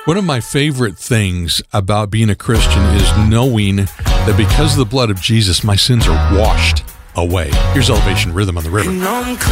One of my favorite things about being a Christian is knowing that because of the blood of Jesus, my sins are washed away. Here's Elevation Rhythm on the River.